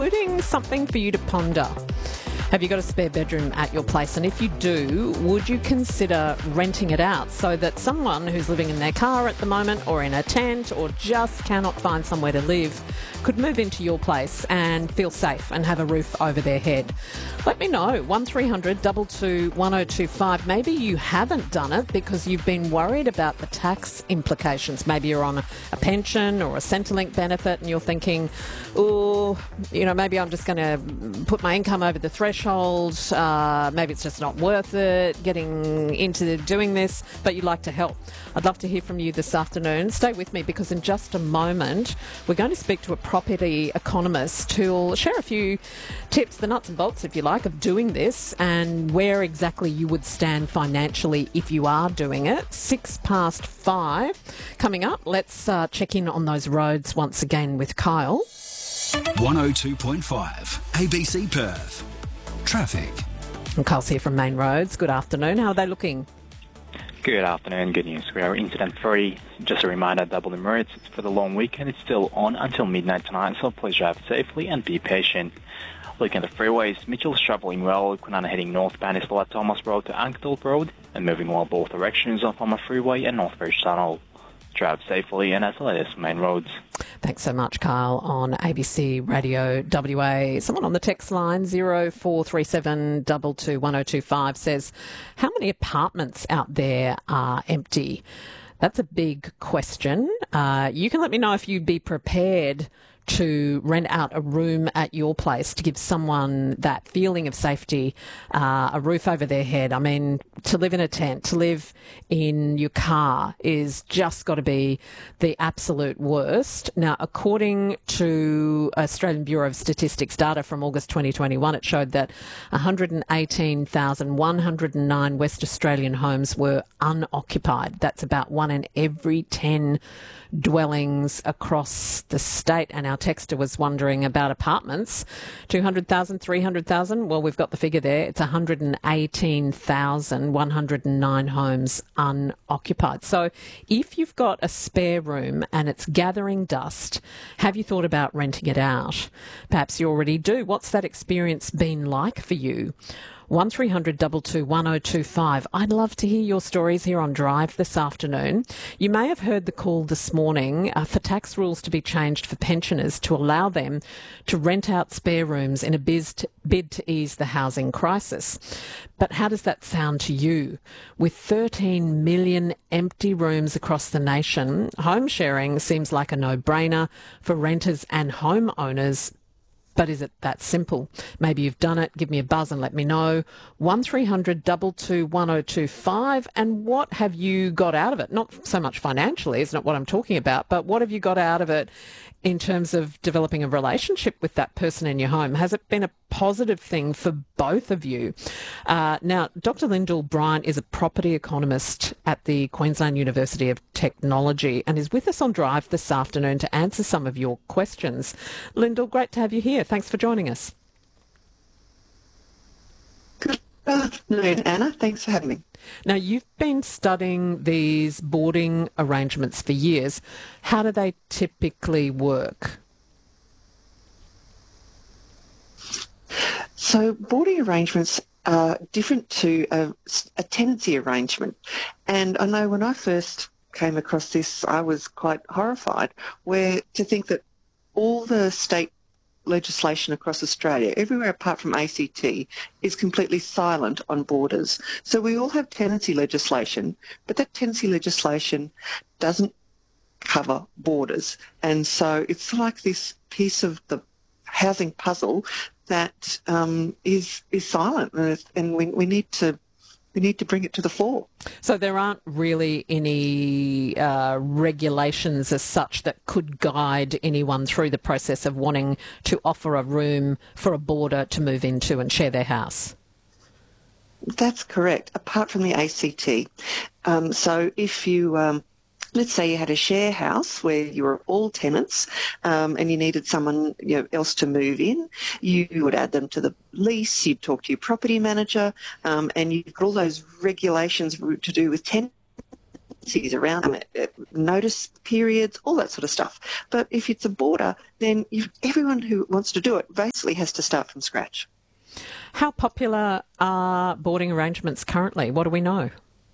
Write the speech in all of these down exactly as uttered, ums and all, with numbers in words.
including something for you to ponder. Have you got a spare bedroom at your place? And if you do, would you consider renting it out so that someone who's living in their car at the moment or in a tent or just cannot find somewhere to live could move into your place and feel safe and have a roof over their head? Let me know. one three hundred two two one oh two five. Maybe you haven't done it because you've been worried about the tax implications. Maybe you're on a, a pension or a Centrelink benefit and you're thinking, oh, you know, maybe I'm just going to put my income over the threshold. Uh, maybe it's just not worth it getting into doing this, but you'd like to help. I'd love to hear from you this afternoon. Stay with me because in just a moment we're going to speak to a property economist who'll share a few tips, the nuts and bolts, if you like, of doing this and where exactly you would stand financially if you are doing it. Six past five. Coming up, let's uh, check in on those roads once again with Kyle. one oh two point five A B C Perth. Traffic. And Kyle's here from Main Roads. Good afternoon. How are they looking? Good afternoon. Good news. We are incident free. Just a reminder, double the roads for the long weekend. It's still on until midnight tonight, so please drive safely and be patient. Looking at the freeways, Mitchell's travelling well. Kwinana heading northbound is still at Thomas Road to Ankthorpe Road and moving well both directions on Palmer Freeway and Northbridge Tunnel. Drive safely and as the latest Main Roads. Thanks so much, Kyle, on A B C Radio W A. Someone on the text line, zero four three seven two two one oh two five, says, how many apartments out there are empty? That's a big question. Uh, you can let me know if you'd be prepared to rent out a room at your place to give someone that feeling of safety, uh, a roof over their head. I mean, to live in a tent, to live in your car is just got to be the absolute worst. Now, according to Australian Bureau of Statistics data from August twenty twenty-one, it showed that one hundred eighteen thousand one hundred nine West Australian homes were unoccupied. That's about one in every ten dwellings across the state. And our texter was wondering about apartments. two hundred thousand, three hundred thousand. Well, we've got the figure there. It's one hundred eighteen thousand one hundred nine homes unoccupied. So if you've got a spare room and it's gathering dust, have you thought about renting it out? Perhaps you already do. What's that experience been like for you? one three hundred two two one oh two five. I'd love to hear your stories here on Drive this afternoon. You may have heard the call this morning uh, for tax rules to be changed for pensioners to allow them to rent out spare rooms in a biz to, bid to ease the housing crisis. But how does that sound to you? With thirteen million empty rooms across the nation, home sharing seems like a no-brainer for renters and homeowners. But is it that simple? Maybe you've done it. Give me a buzz and let me know. one three hundred two two one oh two five. And what have you got out of it? Not so much financially, it's not what I'm talking about, but what have you got out of it in terms of developing a relationship with that person in your home? Has it been a positive thing for both of you? Uh, now, Doctor Lyndall Bryant is a property economist at the Queensland University of Technology and is with us on Drive this afternoon to answer some of your questions. Lyndall, great to have you here. Thanks for joining us. Good afternoon, Anna. Thanks for having me. Now, you've been studying these boarding arrangements for years. How do they typically work? So boarding arrangements are different to a, a tenancy arrangement. And I know when I first came across this, I was quite horrified where to think that all the state legislation across Australia, everywhere apart from A C T, is completely silent on borders. So we all have tenancy legislation, but that tenancy legislation doesn't cover borders. And so it's like this piece of the housing puzzle that um, is is silent, and, it's, and we, we need to we need to bring it to the fore. So there aren't really any uh, regulations as such that could guide anyone through the process of wanting to offer a room for a boarder to move into and share their house? That's correct, apart from the A C T. Um, so if you... Um, Let's say you had a share house where you were all tenants um, and you needed someone you know, else to move in. You would add them to the lease, you'd talk to your property manager, um, and you've got all those regulations to do with tenancy around them, notice periods, all that sort of stuff. But if it's a boarder, then you've, everyone who wants to do it basically has to start from scratch. How popular are boarding arrangements currently? What do we know?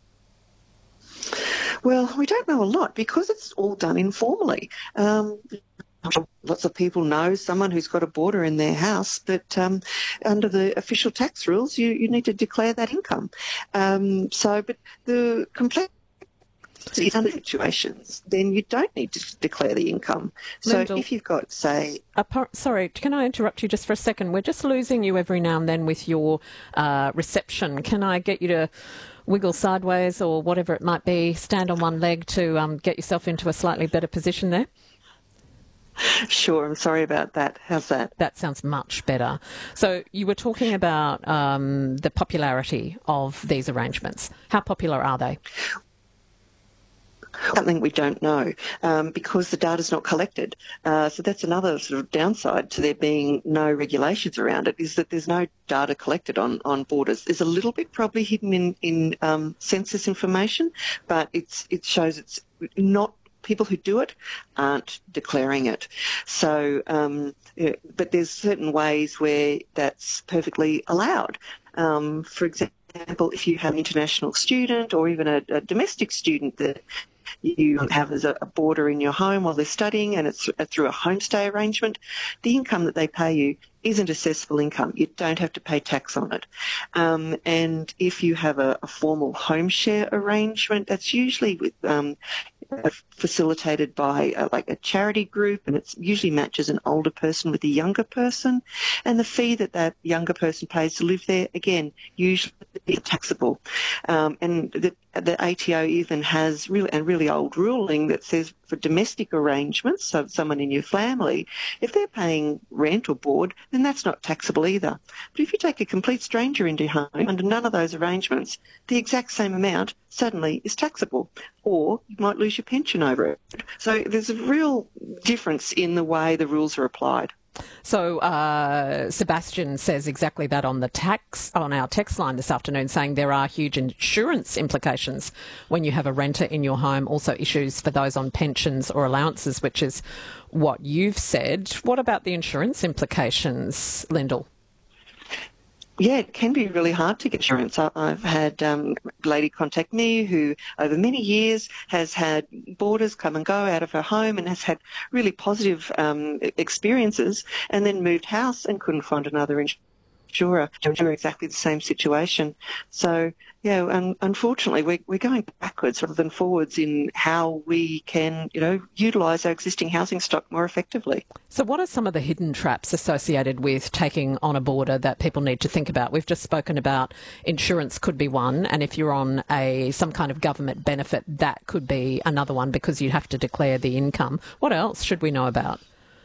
Well, we don't know a lot because it's all done informally. Um, Lots of people know someone who's got a boarder in their house, but um, under the official tax rules, you, you need to declare that income. Um, so, but the complexity in other situations, then you don't need to declare the income. So Lyndall, if you've got, say... Apart, sorry, can I interrupt you just for a second? We're just losing you every now and then with your uh, reception. Can I get you to wiggle sideways or whatever it might be, stand on one leg to um, get yourself into a slightly better position there? Sure, I'm sorry about that. How's that? That sounds much better. So you were talking about um, the popularity of these arrangements. How popular are they? Something we don't know um, because the data's not collected. Uh, so that's another sort of downside to there being no regulations around it, is that there's no data collected on, on borders. There's a little bit probably hidden in, in um, census information, but it's it shows it's not people who do it aren't declaring it. So, um, but there's certain ways where that's perfectly allowed. Um, for example, if you have an international student or even a, a domestic student that you have as a, a boarder in your home while they're studying and it's through a homestay arrangement, the income that they pay you isn't assessable income. You don't have to pay tax on it. Um, and if you have a, a formal home share arrangement, that's usually with um, facilitated by uh, like a charity group, and it usually matches an older person with a younger person, and the fee that that younger person pays to live there, again, usually is taxable. Um, and the, the A T O even has really a really old ruling that says for domestic arrangements, so someone in your family, if they're paying rent or board, then that's not taxable either. But if you take a complete stranger into your home under none of those arrangements, the exact same amount suddenly is taxable, or you might lose your pension over it. So there's a real difference in the way the rules are applied. So uh, Sebastian says exactly that on the tax on our text line this afternoon, saying there are huge insurance implications when you have a renter in your home. Also issues for those on pensions or allowances, which is what you've said. What about the insurance implications, Lyndall? Yeah, it can be really hard to get insurance. I've had um, a lady contact me who over many years has had boarders come and go out of her home and has had really positive um, experiences, and then moved house and couldn't find another insurer to exactly the same situation. So, yeah, um, unfortunately, we're, we're going backwards rather than forwards in how we can, you know, utilise our existing housing stock more effectively. So what are some of the hidden traps associated with taking on a boarder that people need to think about? We've just spoken about insurance could be one, and if you're on a some kind of government benefit, that could be another one because you have to declare the income. What else should we know about?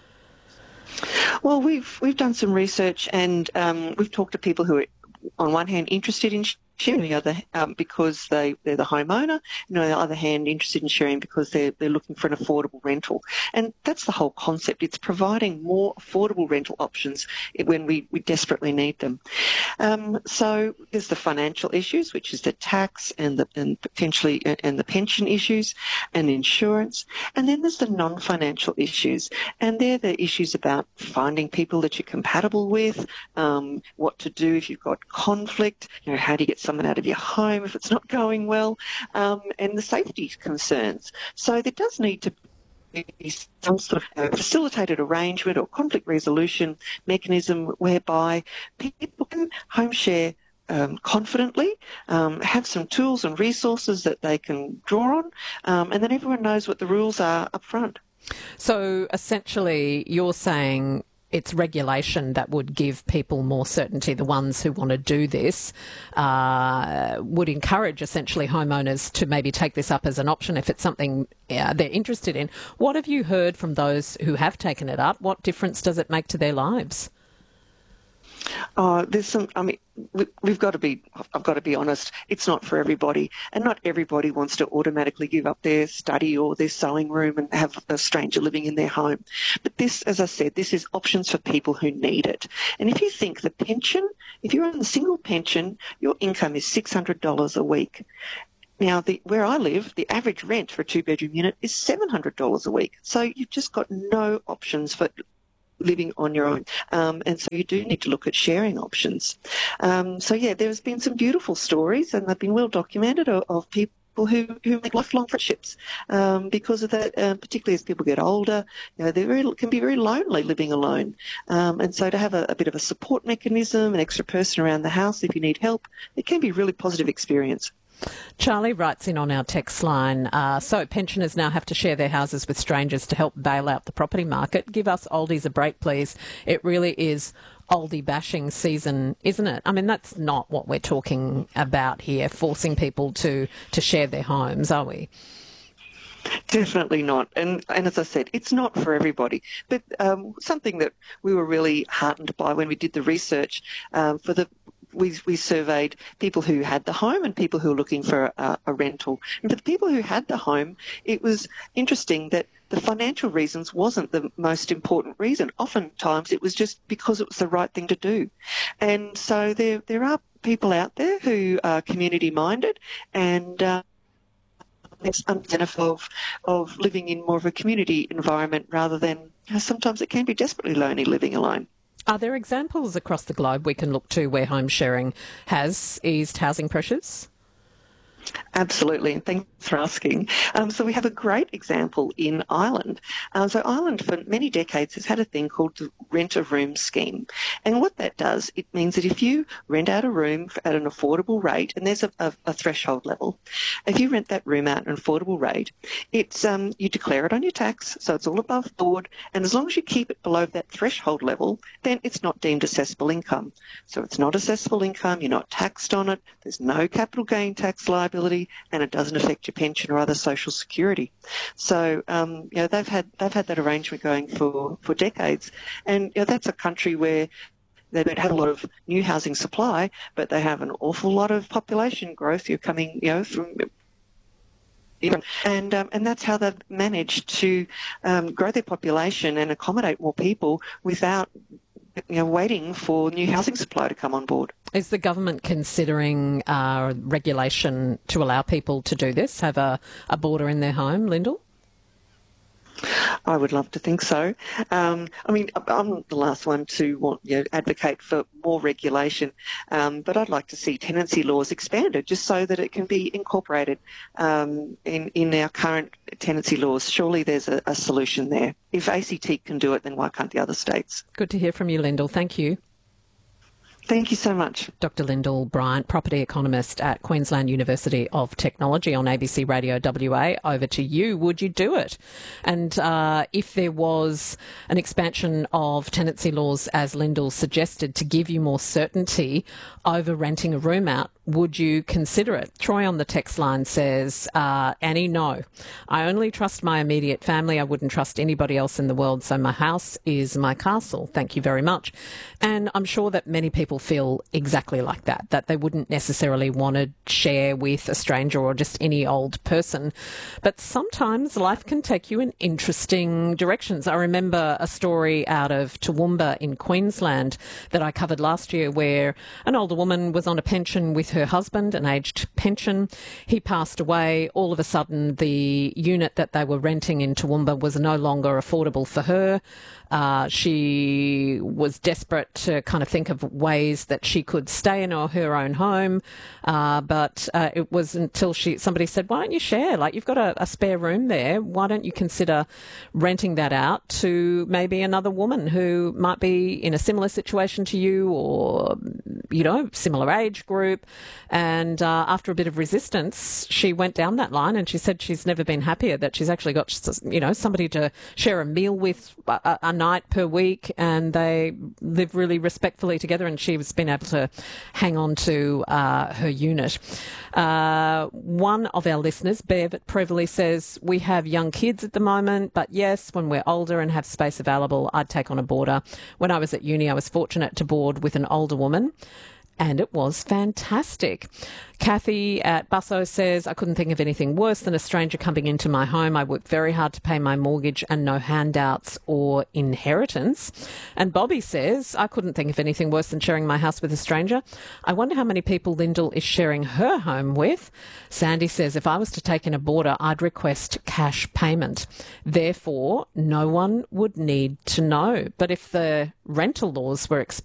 Well, we've we've done some research, and um, we've talked to people who are, on one hand, interested in sharing, the other um, because they, they're the homeowner, and on the other hand, interested in sharing because they're, they're looking for an affordable rental. And that's the whole concept. It's providing more affordable rental options when we, we desperately need them. Um, so there's the financial issues, which is the tax and the and potentially and the pension issues and insurance. And then there's the non-financial issues, and they're the issues about finding people that you're compatible with, um, what to do if you've got conflict, you know, how do you get someone out of your home if it's not going well, um, and the safety concerns. So there does need to be some sort of uh, facilitated arrangement or conflict resolution mechanism whereby people can home share um, confidently, um, have some tools and resources that they can draw on, um, and then everyone knows what the rules are up front. So essentially you're saying it's regulation that would give people more certainty. The ones who want to do this uh, would encourage essentially homeowners to maybe take this up as an option if it's something uh, they're interested in. What have you heard from those who have taken it up? What difference does it make to their lives? Oh, there's some, I mean, we, we've got to be, I've got to be honest, it's not for everybody. And not everybody wants to automatically give up their study or their sewing room and have a stranger living in their home. But this, as I said, this is options for people who need it. And if you think the pension, if you're on a single pension, your income is six hundred dollars a week. Now, the, where I live, the average rent for a two-bedroom unit is seven hundred dollars a week. So you've just got no options for living on your own. Um, and so you do need to look at sharing options. Um, so, yeah, there's been some beautiful stories, and they've been well documented, of, of people who, who make lifelong friendships um, because of that, uh, particularly as people get older. You know, they very, can be very lonely living alone. Um, and so to have a, a bit of a support mechanism, an extra person around the house if you need help, it can be a really positive experience. Charlie writes in on our text line, uh, so pensioners now have to share their houses with strangers to help bail out the property market. Give us oldies a break, please. It really is oldie bashing season, isn't it? I mean, that's not what we're talking about here, forcing people to, to share their homes, are we? Definitely not. And, and as I said, it's not for everybody. But um, something that we were really heartened by when we did the research um, for the We, we surveyed people who had the home and people who were looking for a, a rental. And for the people who had the home, it was interesting that the financial reasons wasn't the most important reason. Oftentimes it was just because it was the right thing to do. And so there there are people out there who are community-minded and uh, it's unbenefit of, of living in more of a community environment rather than, you know, sometimes it can be desperately lonely living alone. Are there examples across the globe we can look to where home sharing has eased housing pressures? Absolutely, and thanks for asking. Um, so we have a great example in Ireland. Uh, so Ireland for many decades has had a thing called the Rent a Room scheme. And what that does, it means that if you rent out a room at an affordable rate, and there's a, a, a threshold level, if you rent that room out at an affordable rate, it's um, you declare it on your tax, so it's all above board, and as long as you keep it below that threshold level, then it's not deemed assessable income. So it's not assessable income, you're not taxed on it, there's no capital gain tax liability, and it doesn't affect your pension or other social security. So um, you know, they've had they've had that arrangement going for, for decades, and you know, that's a country where they don't have a lot of new housing supply, but they have an awful lot of population growth. You're coming, you know, from and um, and that's how they've managed to um, grow their population and accommodate more people without, you know, waiting for new housing supply to come on board. Is the government considering uh, regulation to allow people to do this, have a, a boarder in their home, Lyndall? I would love to think so. Um, I mean, I'm not the last one to want, you know, advocate for more regulation, um, but I'd like to see tenancy laws expanded just so that it can be incorporated um, in, in our current tenancy laws. Surely there's a, a solution there. If A C T can do it, then why can't the other states? Good to hear from you, Lyndall. Thank you. Thank you so much. Doctor Lyndall Bryant, property economist at Queensland University of Technology on A B C Radio W A. Over to you. Would you do it? And uh, if there was an expansion of tenancy laws, as Lyndall suggested, to give you more certainty over renting a room out, would you consider it? Troy on the text line says, uh, Annie, no. I only trust my immediate family. I wouldn't trust anybody else in the world, so my house is my castle. Thank you very much. And I'm sure that many people feel exactly like that, that they wouldn't necessarily want to share with a stranger or just any old person. But sometimes life can take you in interesting directions. I remember a story out of Toowoomba in Queensland that I covered last year where an older woman was on a pension with her husband, an aged pension. He passed away. All of a sudden, the unit that they were renting in Toowoomba was no longer affordable for her. Uh, she was desperate to kind of think of ways that she could stay in her own home, uh, but uh, it was until she somebody said, why don't you share? Like, you've got a, a spare room there. Why don't you consider renting that out to maybe another woman who might be in a similar situation to you or, you know, similar age group? And uh, after a bit of resistance, she went down that line and she said she's never been happier, that she's actually got, you know, somebody to share a meal with a, a night per week, and they live really respectfully together, and she's been able to hang on to uh, her unit. Uh, one of our listeners, Bev at Preveley, says, we have young kids at the moment, but yes, when we're older and have space available, I'd take on a boarder. When I was at uni, I was fortunate to board with an older woman, and it was fantastic. Kathy at Busso says, I couldn't think of anything worse than a stranger coming into my home. I worked very hard to pay my mortgage and no handouts or inheritance. And Bobby says, I couldn't think of anything worse than sharing my house with a stranger. I wonder how many people Lyndall is sharing her home with. Sandy says, if I was to take in a boarder, I'd request cash payment. Therefore, no one would need to know. But if the rental laws were explained,